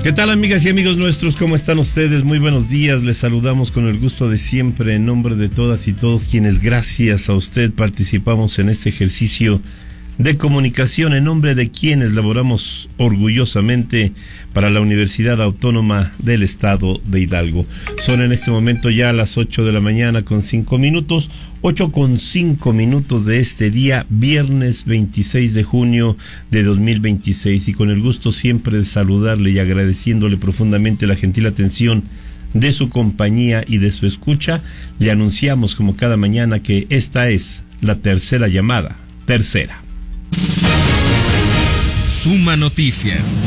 ¿Qué tal, amigas y amigos nuestros? ¿Cómo están ustedes? Muy buenos días. Les saludamos con el gusto de siempre en nombre de todas y todos quienes gracias a usted participamos en este ejercicio de comunicación, en nombre de quienes laboramos orgullosamente para la Universidad Autónoma del Estado de Hidalgo. Son en este momento ya las 8 de la mañana con 5 minutos, 8 con 5 minutos de este día, viernes 26 de junio de 2026, y con el gusto siempre de saludarle y agradeciéndole profundamente la gentil atención de su compañía y de su escucha, le anunciamos como cada mañana que esta es la tercera llamada, tercera. Suma Noticias.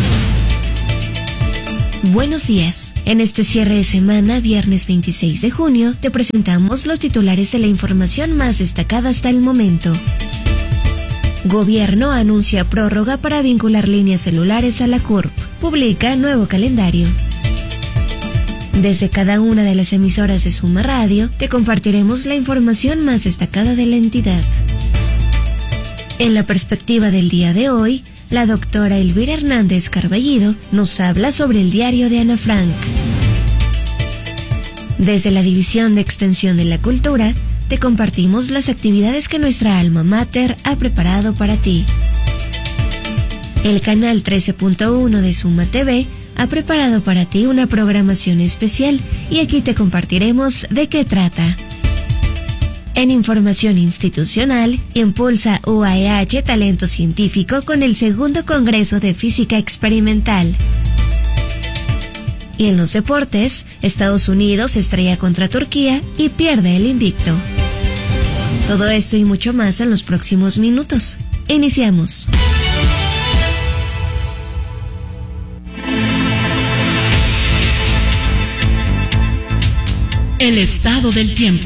Buenos días. En este cierre de semana, viernes 26 de junio, te presentamos los titulares de la información más destacada hasta el momento. Gobierno anuncia prórroga para vincular líneas celulares a la CURP. Publica nuevo calendario. Desde cada una de las emisoras de Suma Radio, te compartiremos la información más destacada de la entidad. En la perspectiva del día de hoy, la doctora Elvira Hernández Carballido nos habla sobre el diario de Ana Frank. Desde la División de Extensión de la Cultura, te compartimos las actividades que nuestra alma mater ha preparado para ti. El canal 13.1 de Suma TV ha preparado para ti una programación especial y aquí te compartiremos de qué trata. En información institucional, impulsa UAEH Talento Científico con el segundo Congreso de Física Experimental. Y en los deportes, Estados Unidos estrella contra Turquía y pierde el invicto. Todo esto y mucho más en los próximos minutos. Iniciamos. El estado del tiempo.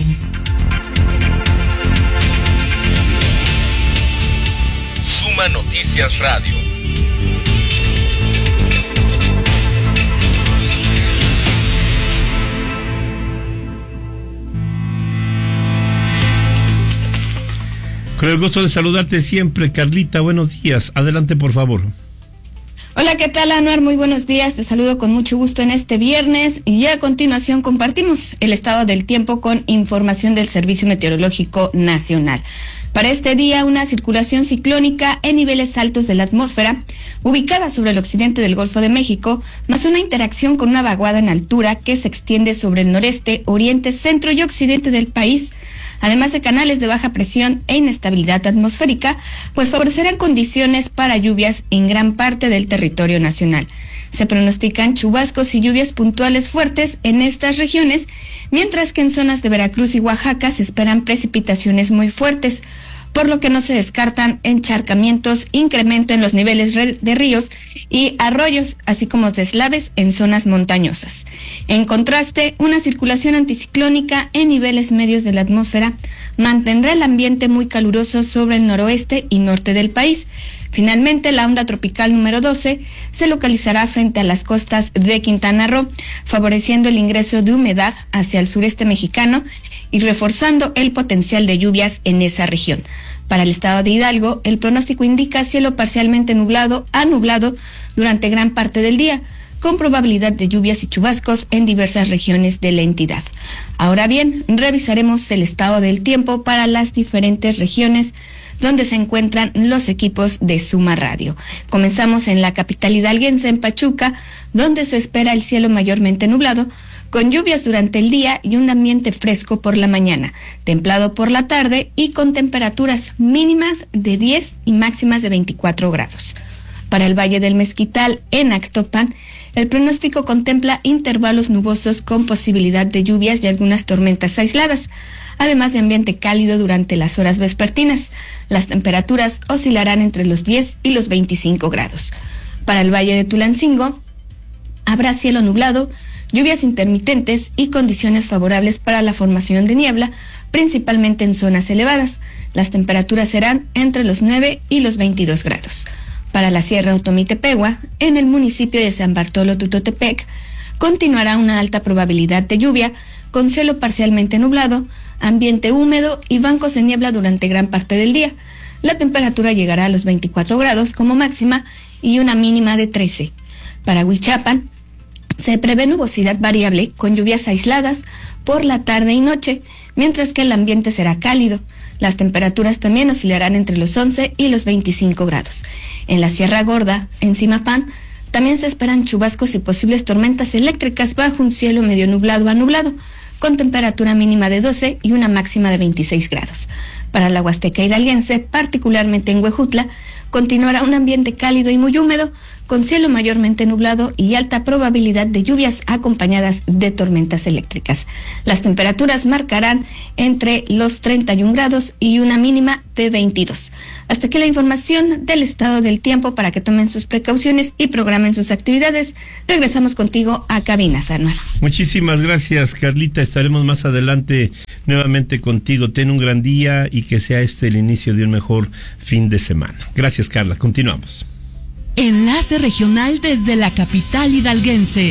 Suma Noticias Radio. Con el gusto de saludarte siempre, Carlita, buenos días. Adelante, por favor. Hola, ¿qué tal, Anuar? Muy buenos días. Te saludo con mucho gusto en este viernes y a continuación compartimos el estado del tiempo con información del Servicio Meteorológico Nacional. Para este día, una circulación ciclónica en niveles altos de la atmósfera, ubicada sobre el occidente del Golfo de México, más una interacción con una vaguada en altura que se extiende sobre el noreste, oriente, centro y occidente del país, además de canales de baja presión e inestabilidad atmosférica, pues favorecerán condiciones para lluvias en gran parte del territorio nacional. Se pronostican chubascos y lluvias puntuales fuertes en estas regiones, mientras que en zonas de Veracruz y Oaxaca se esperan precipitaciones muy fuertes, por lo que no se descartan encharcamientos, incremento en los niveles de ríos y arroyos, así como deslaves en zonas montañosas. En contraste, una circulación anticiclónica en niveles medios de la atmósfera mantendrá el ambiente muy caluroso sobre el noroeste y norte del país. Finalmente, la onda tropical número 12 se localizará frente a las costas de Quintana Roo, favoreciendo el ingreso de humedad hacia el sureste mexicano y reforzando el potencial de lluvias en esa región. Para el estado de Hidalgo, el pronóstico indica cielo parcialmente nublado a nublado durante gran parte del día, con probabilidad de lluvias y chubascos en diversas regiones de la entidad. Ahora bien, revisaremos el estado del tiempo para las diferentes regiones donde se encuentran los equipos de Suma Radio. Comenzamos en la capital hidalguense, en Pachuca, donde se espera el cielo mayormente nublado, con lluvias durante el día y un ambiente fresco por la mañana, templado por la tarde y con temperaturas mínimas de 10 y máximas de 24 grados. Para el Valle del Mezquital, en Actopan, el pronóstico contempla intervalos nubosos con posibilidad de lluvias y algunas tormentas aisladas, además de ambiente cálido durante las horas vespertinas. Las temperaturas oscilarán entre los 10 y los 25 grados. Para el Valle de Tulancingo, habrá cielo nublado, lluvias intermitentes y condiciones favorables para la formación de niebla, principalmente en zonas elevadas. Las temperaturas serán entre los 9 y los 22 grados. Para la Sierra Otomí-Tepehua, en el municipio de San Bartolo Tutotepec, continuará una alta probabilidad de lluvia, con cielo parcialmente nublado, ambiente húmedo y bancos de niebla durante gran parte del día. La temperatura llegará a los 24 grados como máxima y una mínima de 13. Para Huichapan se prevé nubosidad variable con lluvias aisladas por la tarde y noche, mientras que el ambiente será cálido. Las temperaturas también oscilarán entre los 11 y los 25 grados. En la Sierra Gorda, en Zimapán, también se esperan chubascos y posibles tormentas eléctricas bajo un cielo medio nublado a nublado, con temperatura mínima de 12 y una máxima de 26 grados. Para la Huasteca hidalguense, particularmente en Huejutla, continuará un ambiente cálido y muy húmedo, con cielo mayormente nublado y alta probabilidad de lluvias acompañadas de tormentas eléctricas. Las temperaturas marcarán entre los 31 grados y una mínima de 22. Hasta aquí la información del estado del tiempo para que tomen sus precauciones y programen sus actividades. Regresamos contigo a cabinas, Anuar. Muchísimas gracias, Carlita. Estaremos más adelante nuevamente contigo. Ten un gran día y que sea este el inicio de un mejor fin de semana. Gracias, Carla. Continuamos. Enlace regional desde la capital hidalguense.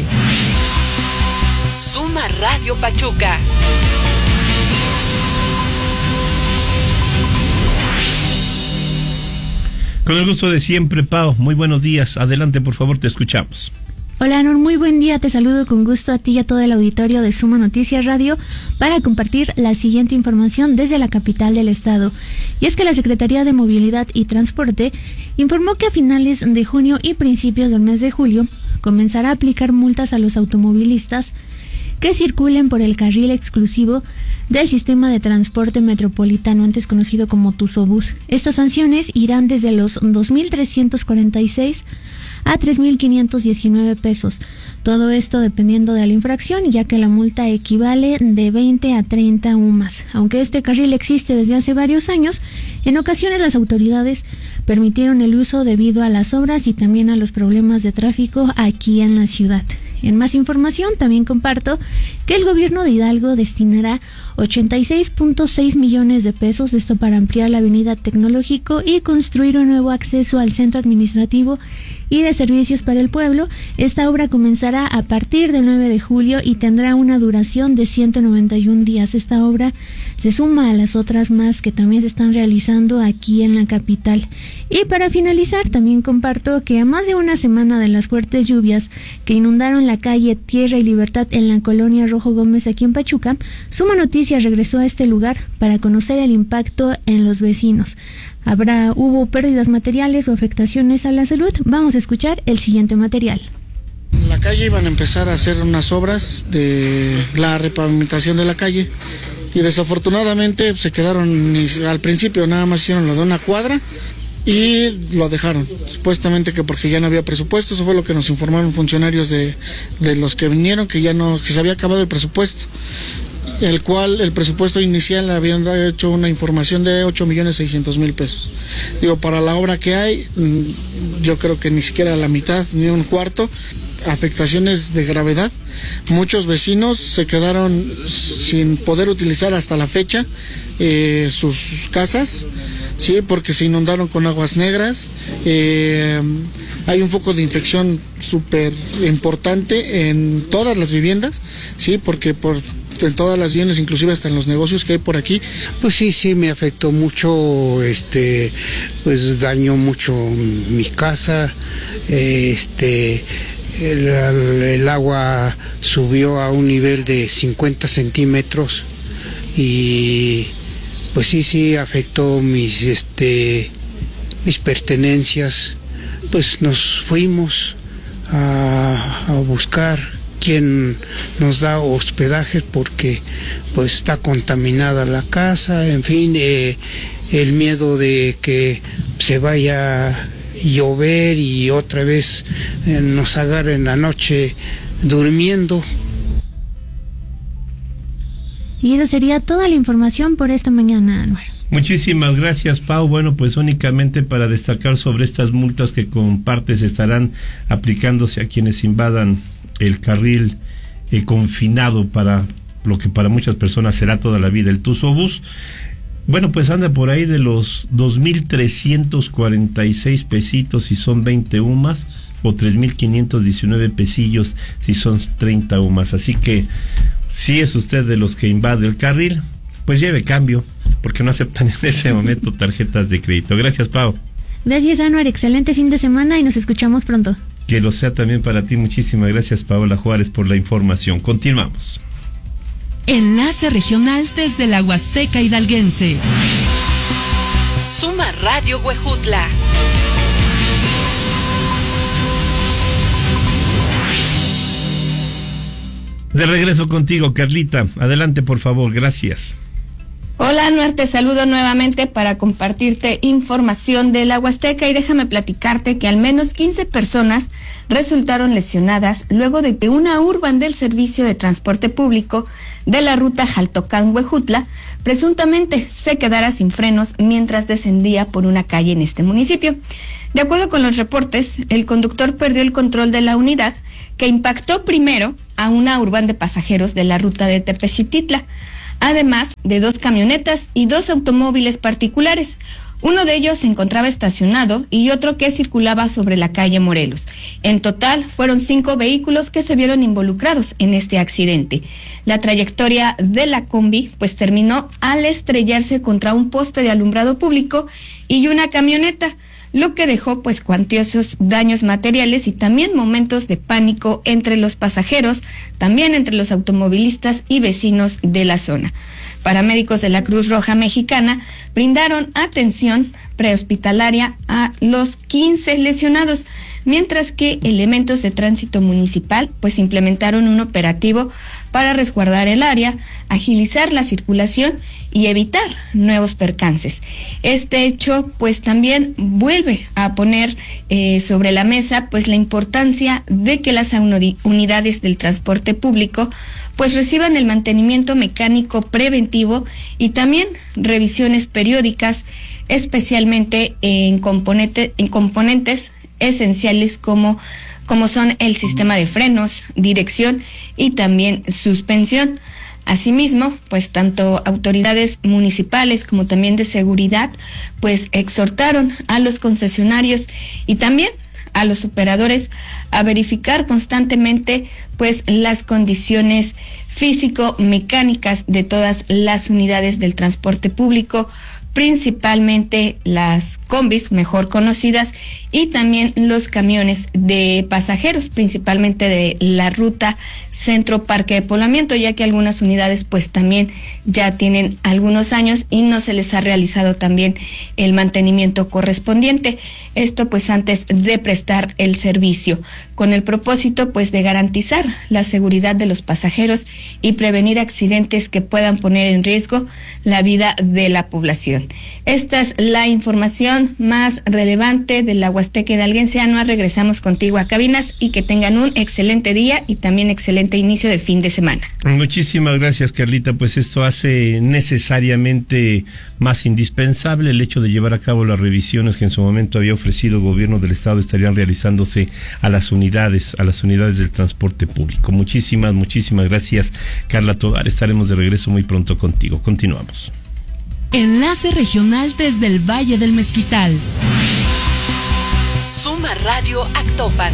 Suma Radio Pachuca. Con el gusto de siempre, Pau. Muy buenos días. Adelante, por favor, te escuchamos. Hola, Anor, muy buen día. Te saludo con gusto a ti y a todo el auditorio de Suma Noticias Radio para compartir la siguiente información desde la capital del estado. Y es que la Secretaría de Movilidad y Transporte informó que a finales de junio y principios del mes de julio comenzará a aplicar multas a los automovilistas que circulen por el carril exclusivo del sistema de transporte metropolitano, antes conocido como Tusobús. Estas sanciones irán desde los 2.346 a 3.519 pesos. Todo esto dependiendo de la infracción, ya que la multa equivale de 20 a 30 UMAS. Aunque este carril existe desde hace varios años, en ocasiones las autoridades permitieron el uso debido a las obras y también a los problemas de tráfico aquí en la ciudad. En más información, también comparto que el gobierno de Hidalgo destinará 86.6 millones de pesos, esto para ampliar la avenida Tecnológico y construir un nuevo acceso al centro administrativo y de servicios para el pueblo. Esta obra comenzará a partir del 9 de julio y tendrá una duración de 191 días. Esta obra se suma a las otras más que también se están realizando aquí en la capital. Y para finalizar, también comparto que a más de una semana de las fuertes lluvias que inundaron la calle Tierra y Libertad en la colonia Rojo Gómez aquí en Pachuca, Suma Noticias regresó a este lugar para conocer el impacto en los vecinos. ¿Hubo pérdidas materiales o afectaciones a la salud? Vamos a escuchar el siguiente material. En la calle iban a empezar a hacer unas obras de la repavimentación de la calle y desafortunadamente se quedaron, al principio nada más hicieron lo de una cuadra y lo dejaron, supuestamente que porque ya no había presupuesto. Eso fue lo que nos informaron funcionarios de los que vinieron, que se había acabado el presupuesto, el cual el presupuesto inicial habían hecho una información de 8.600.000 pesos. Digo, para la obra que hay, yo creo que ni siquiera la mitad, ni un cuarto. Afectaciones de gravedad. Muchos vecinos se quedaron sin poder utilizar hasta la fecha sus casas, sí, porque se inundaron con aguas negras. Hay un foco de infección súper importante en todas las viviendas, sí, porque en todas las viviendas, inclusive hasta en los negocios que hay por aquí. Pues sí, me afectó mucho, pues dañó mucho mi casa, el agua subió a un nivel de 50 centímetros y pues sí afectó mis pertenencias. Pues nos fuimos a buscar quien nos da hospedaje porque pues está contaminada la casa, en fin, el miedo de que se vaya a llover y otra vez nos agarre en la noche durmiendo. Y esa sería toda la información por esta mañana, Anuar. Muchísimas gracias, Pau. Bueno, pues únicamente para destacar sobre estas multas que con partes estarán aplicándose a quienes invadan el carril confinado para lo que para muchas personas será toda la vida el Tusobús. Bueno, pues anda por ahí de los 2.346 pesitos si son 20 UMAS o 3.519 pesillos si son 30 UMAS. Así que si es usted de los que invade el carril, pues lleve cambio, porque no aceptan en ese momento tarjetas de crédito. Gracias, Pau. Gracias, Anuar. Excelente fin de semana y nos escuchamos pronto. Que lo sea también para ti. Muchísimas gracias, Paola Juárez, por la información. Continuamos. Enlace regional desde la Huasteca Hidalguense. Suma Radio Huejutla. De regreso contigo, Carlita. Adelante, por favor. Gracias. Hola, Anuar, te saludo nuevamente para compartirte información de la Huasteca y déjame platicarte que al menos 15 personas resultaron lesionadas luego de que una urban del servicio de transporte público de la ruta Jaltocán-Huejutla presuntamente se quedara sin frenos mientras descendía por una calle en este municipio. De acuerdo con los reportes, el conductor perdió el control de la unidad que impactó primero a una urban de pasajeros de la ruta de Tepexititla, además de 2 camionetas y 2 automóviles particulares. Uno de ellos se encontraba estacionado y otro que circulaba sobre la calle Morelos. En total, fueron 5 vehículos que se vieron involucrados en este accidente. La trayectoria de la combi, pues terminó al estrellarse contra un poste de alumbrado público y una camioneta, lo que dejó pues cuantiosos daños materiales y también momentos de pánico entre los pasajeros, también entre los automovilistas y vecinos de la zona. Paramédicos de la Cruz Roja Mexicana brindaron atención prehospitalaria a los 15 lesionados, mientras que elementos de tránsito municipal pues implementaron un operativo para resguardar el área, agilizar la circulación y evitar nuevos percances. Este hecho pues también vuelve a poner sobre la mesa pues la importancia de que las unidades del transporte público pues reciban el mantenimiento mecánico preventivo y también revisiones periódicas, especialmente en componentes esenciales como son el sistema de frenos, dirección y también suspensión. Asimismo, pues tanto autoridades municipales como también de seguridad, pues exhortaron a los concesionarios y también a los operadores a verificar constantemente pues las condiciones físico-mecánicas de todas las unidades del transporte público, principalmente las combis mejor conocidas y también los camiones de pasajeros, principalmente de la ruta Centro Parque de Poblamiento, ya que algunas unidades pues también ya tienen algunos años y no se les ha realizado también el mantenimiento correspondiente. Esto pues antes de prestar el servicio, con el propósito pues de garantizar la seguridad de los pasajeros y prevenir accidentes que puedan poner en riesgo la vida de la población. Esta es la información más relevante de la Huasteca Hidalguense. Anuar, regresamos contigo a cabinas y que tengan un excelente día y también excelente inicio de fin de semana. Muchísimas gracias, Carlita. Pues esto hace necesariamente más indispensable el hecho de llevar a cabo las revisiones que en su momento había ofrecido el gobierno del estado estarían realizándose a las unidades del transporte público. Muchísimas gracias, Carla Tovar. Estaremos de regreso muy pronto contigo. Continuamos. Enlace regional desde el Valle del Mezquital. Suma Radio Actopan.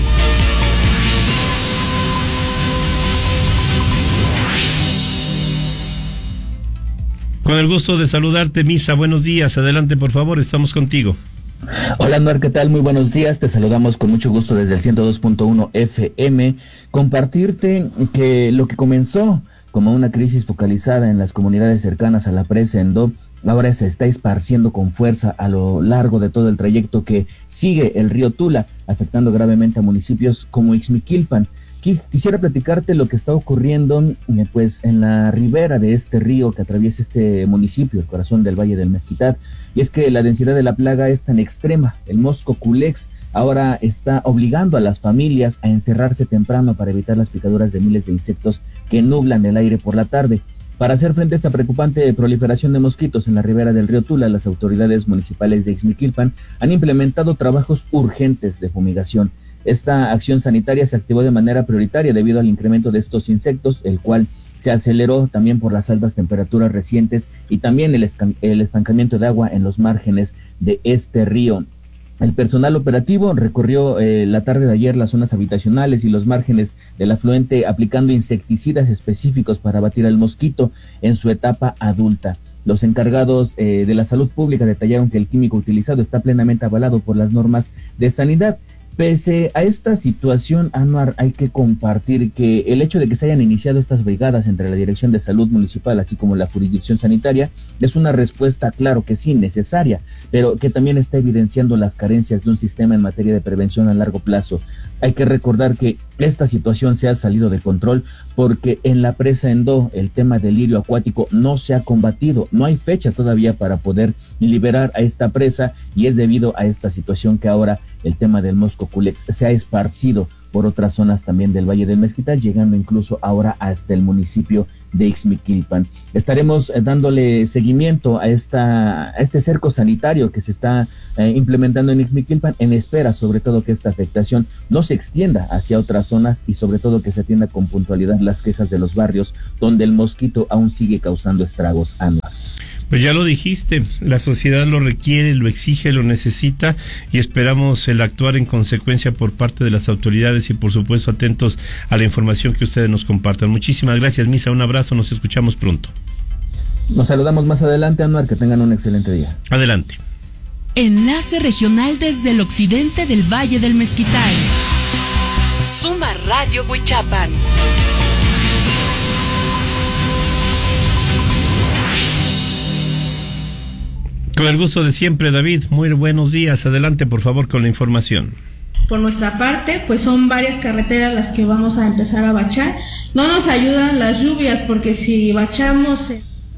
Con el gusto de saludarte, Misa. Buenos días. Adelante, por favor. Estamos contigo. Hola, Anuar, ¿qué tal? Muy buenos días. Te saludamos con mucho gusto desde el 102.1 FM. Compartirte que lo que comenzó como una crisis focalizada en las comunidades cercanas a la presa Endó ahora se está esparciendo con fuerza a lo largo de todo el trayecto que sigue el río Tula, afectando gravemente a municipios como Ixmiquilpan. Quisiera platicarte lo que está ocurriendo pues en la ribera de este río que atraviesa este municipio, el corazón del Valle del Mezquital, y es que la densidad de la plaga es tan extrema. El mosco culex ahora está obligando a las familias a encerrarse temprano para evitar las picaduras de miles de insectos que nublan el aire por la tarde. Para hacer frente a esta preocupante proliferación de mosquitos en la ribera del río Tula, las autoridades municipales de Ixmiquilpan han implementado trabajos urgentes de fumigación. Esta acción sanitaria se activó de manera prioritaria debido al incremento de estos insectos, el cual se aceleró también por las altas temperaturas recientes y también el estancamiento de agua en los márgenes de este río. El personal operativo recorrió la tarde de ayer las zonas habitacionales y los márgenes del afluente aplicando insecticidas específicos para abatir al mosquito en su etapa adulta. Los encargados de la salud pública detallaron que el químico utilizado está plenamente avalado por las normas de sanidad. Pese a esta situación, Anuar, hay que compartir que el hecho de que se hayan iniciado estas brigadas entre la Dirección de Salud Municipal así como la jurisdicción sanitaria es una respuesta, claro que sí, necesaria, pero que también está evidenciando las carencias de un sistema en materia de prevención a largo plazo. Hay que recordar que esta situación se ha salido de control porque en la presa Endó el tema del lirio acuático no se ha combatido, no hay fecha todavía para poder liberar a esta presa y es debido a esta situación que ahora el tema del mosco culex se ha esparcido por otras zonas también del Valle del Mezquital, llegando incluso ahora hasta el municipio de Ixmiquilpan. Estaremos dándole seguimiento a este cerco sanitario que se está implementando en Ixmiquilpan, en espera sobre todo que esta afectación no se extienda hacia otras zonas y sobre todo que se atienda con puntualidad las quejas de los barrios donde el mosquito aún sigue causando estragos anuales. Pues ya lo dijiste, la sociedad lo requiere, lo exige, lo necesita y esperamos el actuar en consecuencia por parte de las autoridades y por supuesto atentos a la información que ustedes nos compartan. Muchísimas gracias, Misa, un abrazo, nos escuchamos pronto. Nos saludamos más adelante, Anuar, que tengan un excelente día. Adelante. Enlace regional desde el occidente del Valle del Mezquital. Suma Radio Huichapan. Con el gusto de siempre, David, muy buenos días. Adelante, por favor, con la información. Por nuestra parte, pues son varias carreteras las que vamos a empezar a bachar. No nos ayudan las lluvias porque si bachamos...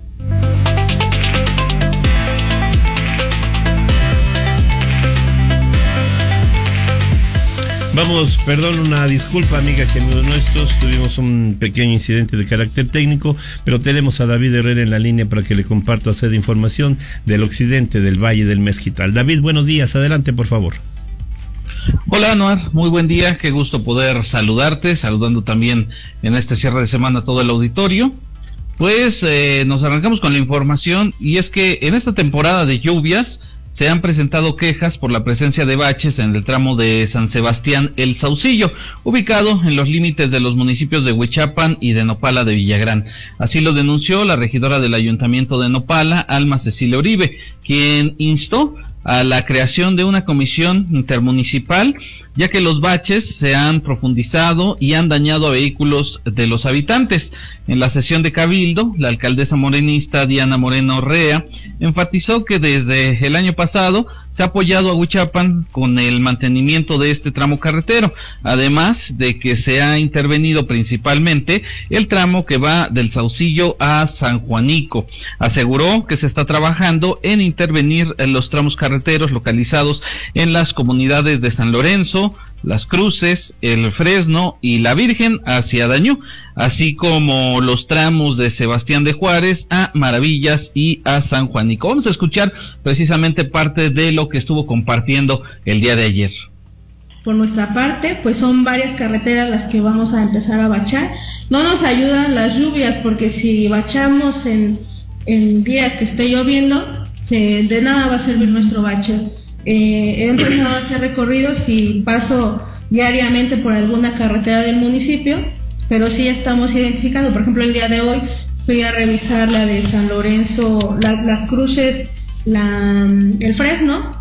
Vamos, perdón, una disculpa, amigas y amigos nuestros, tuvimos un pequeño incidente de carácter técnico, pero tenemos a David Herrera en la línea para que le comparta a usted información del occidente del Valle del Mezquital. David, buenos días, adelante por favor. Hola Anuar, muy buen día, qué gusto poder saludarte, saludando también en este cierre de semana a todo el auditorio. Pues nos arrancamos con la información y es que en esta temporada de lluvias se han presentado quejas por la presencia de baches en el tramo de San Sebastián El Saucillo, ubicado en los límites de los municipios de Huichapan y de Nopala de Villagrán. Así lo denunció la regidora del Ayuntamiento de Nopala, Alma Cecilia Uribe, quien instó a la creación de una comisión intermunicipal, ya que los baches se han profundizado y han dañado a vehículos de los habitantes. En la sesión de Cabildo, la alcaldesa morenista Diana Moreno Rea enfatizó que desde el año pasado se ha apoyado a Huichapan con el mantenimiento de este tramo carretero, además de que se ha intervenido principalmente el tramo que va del Saucillo a San Juanico. Aseguró que se está trabajando en intervenir en los tramos carreteros localizados en las comunidades de San Lorenzo, Las Cruces, El Fresno y La Virgen hacia Dañú, así como los tramos de Sebastián de Juárez a Maravillas y a San Juanico. Vamos a escuchar precisamente parte de lo que estuvo compartiendo el día de ayer. Por nuestra parte, pues son varias carreteras las que vamos a empezar a bachar. No nos ayudan las lluvias porque si bachamos en días que esté lloviendo, de nada va a servir nuestro bache. He empezado a hacer recorridos y paso diariamente por alguna carretera del municipio, pero sí estamos identificando. Por ejemplo, el día de hoy fui a revisar la de San Lorenzo, Las Cruces, el Fresno.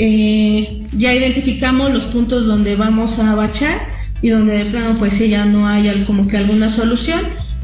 Ya identificamos los puntos donde vamos a bachar y donde de plano pues sí ya no hay como que alguna solución.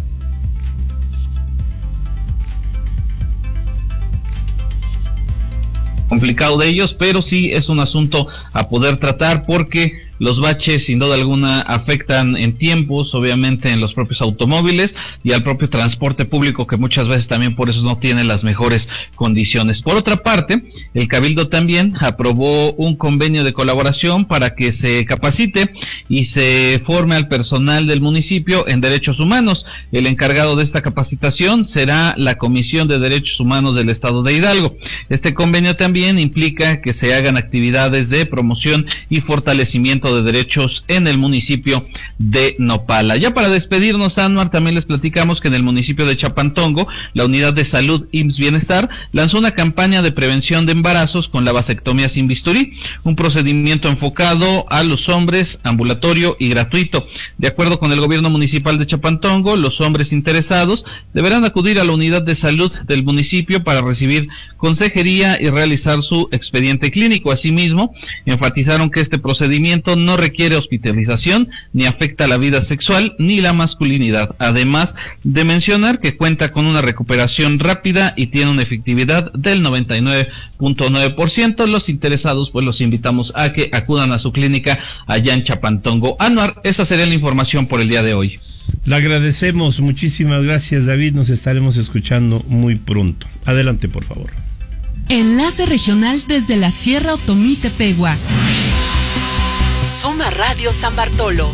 Complicado de ellos, pero sí es un asunto a poder tratar porque los baches sin duda alguna afectan en tiempos, obviamente en los propios automóviles y al propio transporte público que muchas veces también por eso no tiene las mejores condiciones. Por otra parte, el Cabildo también aprobó un convenio de colaboración para que se capacite y se forme al personal del municipio en derechos humanos. El encargado de esta capacitación será la Comisión de Derechos Humanos del Estado de Hidalgo. Este convenio también implica que se hagan actividades de promoción y fortalecimiento de derechos en el municipio de Nopala. Ya para despedirnos, Anuar, también les platicamos que en el municipio de Chapantongo, la unidad de salud IMSS Bienestar lanzó una campaña de prevención de embarazos con la vasectomía sin bisturí, un procedimiento enfocado a los hombres, ambulatorio y gratuito. De acuerdo con el gobierno municipal de Chapantongo, los hombres interesados deberán acudir a la unidad de salud del municipio para recibir consejería y realizar su expediente clínico. Asimismo, enfatizaron que este procedimiento no requiere hospitalización, ni afecta la vida sexual ni la masculinidad. Además de mencionar que cuenta con una recuperación rápida y tiene una efectividad del 99.9%. Los interesados, pues los invitamos a que acudan a su clínica allá en Chapantongo. Anuar, esa sería la información por el día de hoy. Le agradecemos, muchísimas gracias, David, nos estaremos escuchando muy pronto. Adelante, por favor. Enlace regional desde la Sierra Otomí Tepehua. Suma Radio San Bartolo.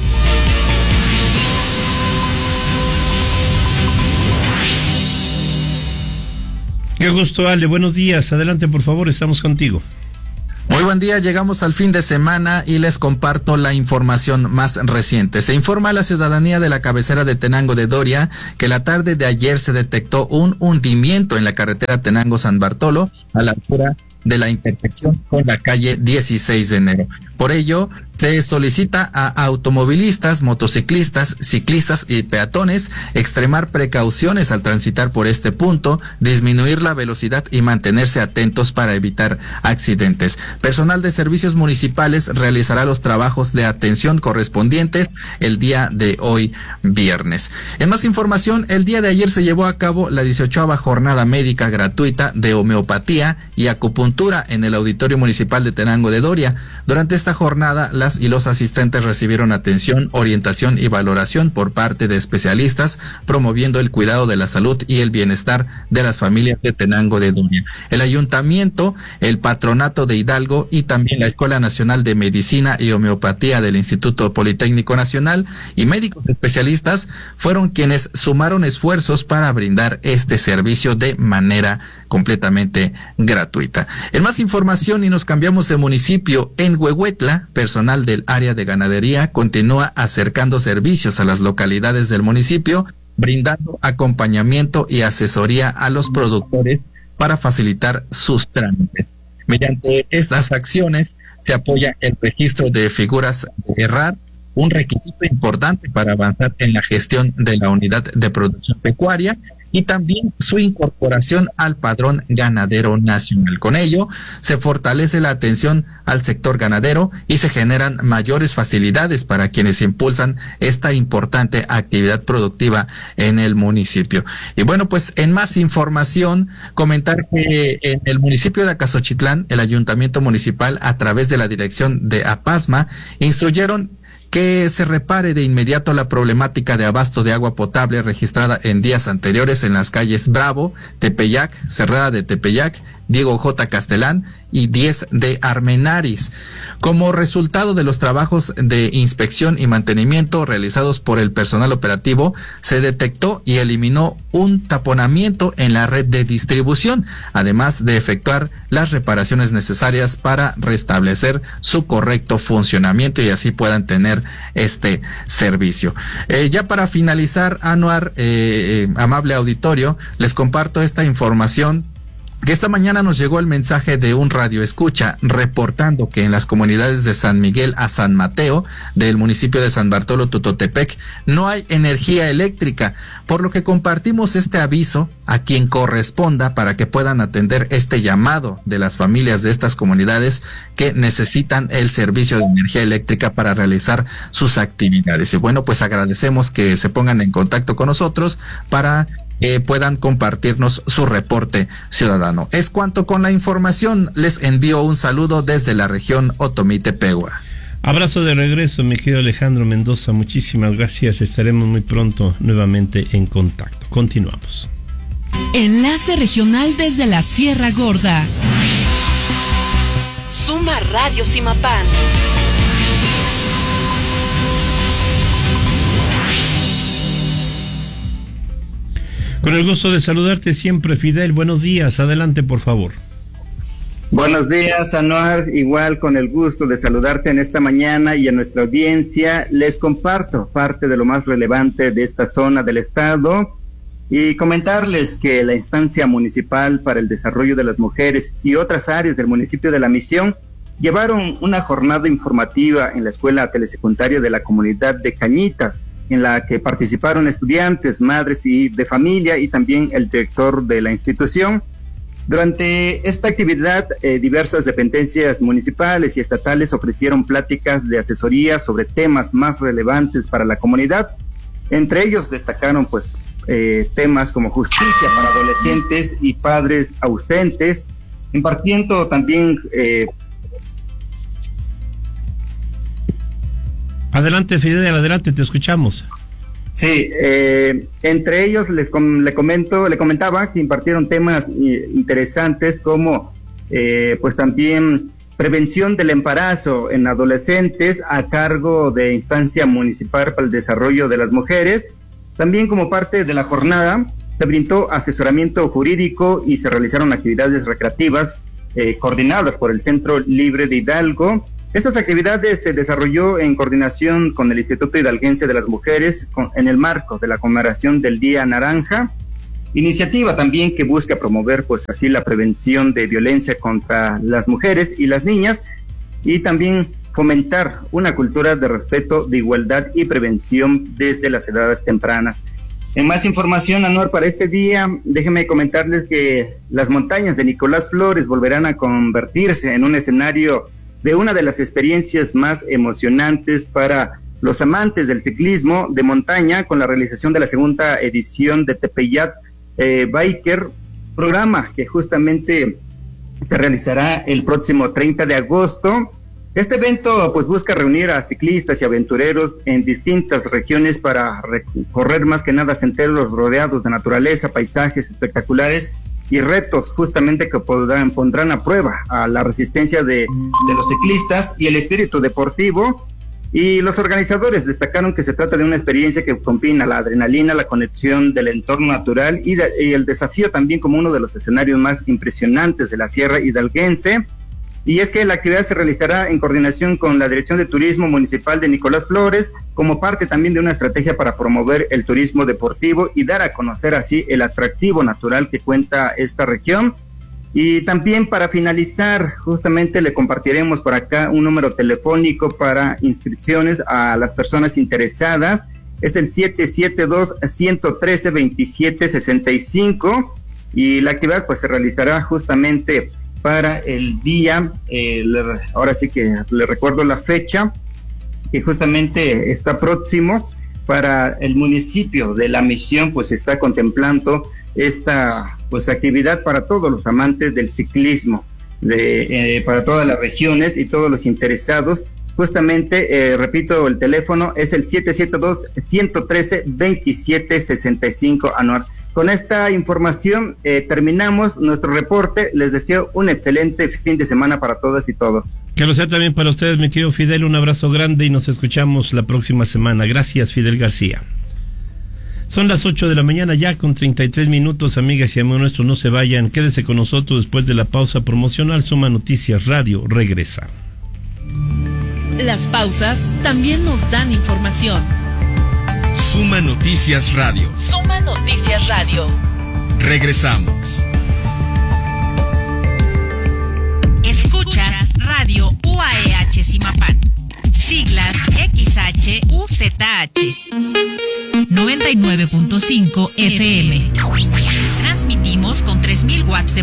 Qué gusto, Ale, buenos días, adelante por favor, estamos contigo. Muy buen día, llegamos al fin de semana y les comparto la información más reciente. Se informa a la ciudadanía de la cabecera de Tenango de Doria que la tarde de ayer se detectó un hundimiento en la carretera Tenango-San Bartolo a la altura de la intersección con la calle 16 de enero. Por ello, se solicita a automovilistas, motociclistas, ciclistas y peatones extremar precauciones al transitar por este punto, disminuir la velocidad y mantenerse atentos para evitar accidentes. Personal de servicios municipales realizará los trabajos de atención correspondientes el día de hoy, viernes. En más información, el día de ayer se llevó a cabo la 18ª jornada médica gratuita de homeopatía y acupuntura en el Auditorio Municipal de Tenango de Doria. Durante esta jornada, las y los asistentes recibieron atención, orientación y valoración por parte de especialistas, promoviendo el cuidado de la salud y el bienestar de las familias de Tenango de Doria. El ayuntamiento, el patronato de Hidalgo y también la Escuela Nacional de Medicina y Homeopatía del Instituto Politécnico Nacional y médicos especialistas fueron quienes sumaron esfuerzos para brindar este servicio de manera completamente gratuita. En más información, y nos cambiamos de municipio, en Huehuetla, personal del área de ganadería continúa acercando servicios a las localidades del municipio, brindando acompañamiento y asesoría a los productores para facilitar sus trámites. Mediante estas acciones se apoya el registro de figuras de RAR, un requisito importante para avanzar en la gestión de la unidad de producción pecuaria, y también su incorporación al Padrón Ganadero Nacional. Con ello, se fortalece la atención al sector ganadero y se generan mayores facilidades para quienes impulsan esta importante actividad productiva en el municipio. Y bueno, pues en más información, comentar que en el municipio de Acasochitlán, el ayuntamiento municipal, a través de la dirección de APASMA, instruyeron que se repare de inmediato la problemática de abasto de agua potable registrada en días anteriores en las calles Bravo, Tepeyac, Cerrada de Tepeyac, Diego J. Castelán y 10 de Armenaris. Como resultado de los trabajos de inspección y mantenimiento realizados por el personal operativo, se detectó y eliminó un taponamiento en la red de distribución, además de efectuar las reparaciones necesarias para restablecer su correcto funcionamiento y así puedan tener este servicio. Ya para finalizar, Anuar, amable auditorio, les comparto esta información que esta mañana nos llegó el mensaje de un radioescucha reportando que en las comunidades de San Miguel a San Mateo del municipio de San Bartolo Tutotepec no hay energía eléctrica, por lo que compartimos este aviso a quien corresponda para que puedan atender este llamado de las familias de estas comunidades que necesitan el servicio de energía eléctrica para realizar sus actividades. Y bueno, pues agradecemos que se pongan en contacto con nosotros para puedan compartirnos su reporte ciudadano. Es cuanto con la información. Les envío un saludo desde la región Otomí Tepehua. Abrazo de regreso, mi querido Alejandro Mendoza. Muchísimas gracias. Estaremos muy pronto nuevamente en contacto. Continuamos. Enlace regional desde la Sierra Gorda. Suma Radio Simapán. Con el gusto de saludarte siempre, Fidel. Buenos días. Adelante, por favor. Buenos días, Anuar. Igual con el gusto de saludarte en esta mañana y a nuestra audiencia. Les comparto parte de lo más relevante de esta zona del estado y comentarles que la instancia municipal para el desarrollo de las mujeres y otras áreas del municipio de La Misión llevaron una jornada informativa en la escuela telesecundaria de la comunidad de Cañitas, en la que participaron estudiantes, madres y de familia y también el director de la institución. Durante esta actividad, diversas dependencias municipales y estatales ofrecieron pláticas de asesoría sobre temas más relevantes para la comunidad. Entre ellos destacaron temas como justicia para adolescentes y padres ausentes, impartiendo también... Adelante, Fidel, adelante, te escuchamos. Sí, entre ellos le comentaba que impartieron temas interesantes como también prevención del embarazo en adolescentes a cargo de instancia municipal para el desarrollo de las mujeres. También como parte de la jornada se brindó asesoramiento jurídico y se realizaron actividades recreativas coordinadas por el Centro Libre de Hidalgo. Estas actividades se desarrolló en coordinación con el Instituto Hidalguense de las Mujeres en el marco de la conmemoración del Día Naranja, iniciativa también que busca promover así la prevención de violencia contra las mujeres y las niñas, y también fomentar una cultura de respeto, de igualdad y prevención desde las edades tempranas. En más información, Anuar, para este día, déjenme comentarles que las montañas de Nicolás Flores volverán a convertirse en un escenario de una de las experiencias más emocionantes para los amantes del ciclismo de montaña, con la realización de la segunda edición de Tepeyat Biker, programa que justamente se realizará el próximo 30 de agosto. Este evento busca reunir a ciclistas y aventureros en distintas regiones para recorrer más que nada senderos rodeados de naturaleza, paisajes espectaculares y retos justamente que pondrán a prueba a la resistencia de los ciclistas y el espíritu deportivo. Y los organizadores destacaron que se trata de una experiencia que combina la adrenalina, la conexión del entorno natural y el desafío también como uno de los escenarios más impresionantes de la Sierra Hidalguense. Y es que la actividad se realizará en coordinación con la Dirección de Turismo Municipal de Nicolás Flores, como parte también de una estrategia para promover el turismo deportivo y dar a conocer así el atractivo natural que cuenta esta región. Y también para finalizar, justamente le compartiremos por acá un número telefónico para inscripciones a las personas interesadas. Es el 772-113-2765 y la actividad se realizará justamente para el día, ahora sí que le recuerdo la fecha, que justamente está próximo para el municipio de La Misión, está contemplando esta actividad para todos los amantes del ciclismo, para todas las regiones y todos los interesados. Justamente, repito, el teléfono es el 772-113-2765, Anuar. Con esta información terminamos nuestro reporte. Les deseo un excelente fin de semana para todas y todos. Que lo sea también para ustedes, mi querido Fidel. Un abrazo grande y nos escuchamos la próxima semana. Gracias, Fidel García. Son las 8 de la mañana ya con 33 minutos, amigas y amigos nuestros. No se vayan, quédese con nosotros después de la pausa promocional. Suma Noticias Radio regresa. Las pausas también nos dan información. Suma Noticias Radio. Suma Noticias Radio. Regresamos. Escuchas Radio UAEH Zimapán. Siglas XHUZH. 99.5 FM. Transmitimos con 3000 watts de